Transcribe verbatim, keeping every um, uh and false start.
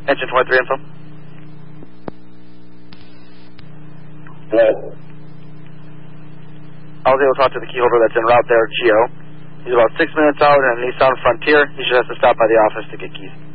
Engine twenty-three info. What? I was able to talk to the key holder that's en route there, Gio. He's about six minutes out in a Nissan Frontier. He should have to stop by the office to get keys.